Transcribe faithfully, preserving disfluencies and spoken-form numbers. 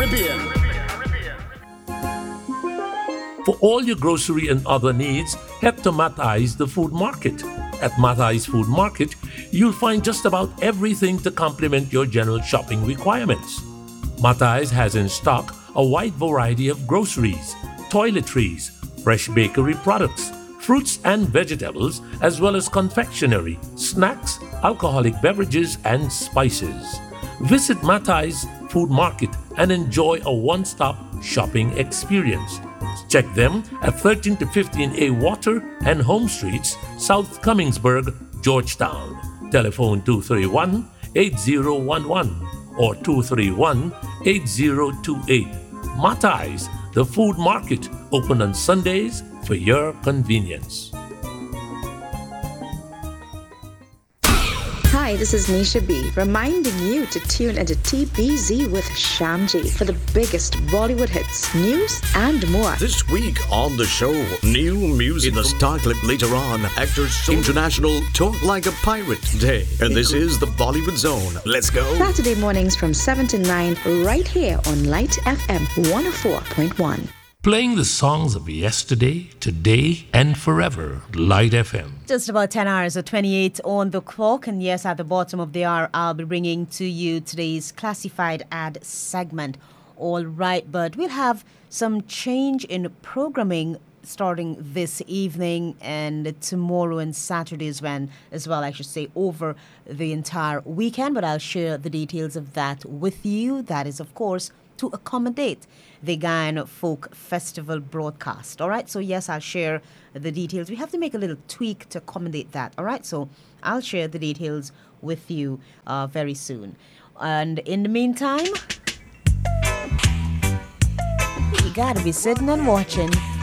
Caribbean. For all your grocery and other needs, head to Matai's The Food Market. At Matai's Food Market, you'll find just about everything to complement your general shopping requirements. Matai's has in stock a wide variety of groceries, toiletries, fresh bakery products, fruits and vegetables, as well as confectionery, snacks, alcoholic beverages, and spices. Visit Matai's Food Market and enjoy a one-stop shopping experience. Check them at thirteen to fifteen A Water and Home Streets, South Cummingsburg, Georgetown. Telephone two three one, eight zero one one or two three one, eight zero two eight. Matai's, the food market, open on Sundays for your convenience. Hi, this is Nisha B, reminding you to tune into T B Z with Shamji for the biggest Bollywood hits, news, and more. This week on the show, new music. In the star clip later on, actors International Talk Like a Pirate Day. And this is the Bollywood Zone. Let's go. Saturday mornings from seven to nine, right here on Light F M one oh four point one. Playing the songs of yesterday, today, and forever. Light F M. Just about ten hours or twenty-eight on the clock. And yes, at the bottom of the hour, I'll be bringing to you today's classified ad segment. All right, but we'll have some change in programming starting this evening and tomorrow and Saturdays when as well, I should say, over the entire weekend. But I'll share the details of that with you. That is, of course, to accommodate the Guyana Folk Festival broadcast. All right, so yes, I'll share the details. We have to make a little tweak to accommodate that. All right, so I'll share the details with you uh, very soon. And in the meantime, you gotta be sitting and watching.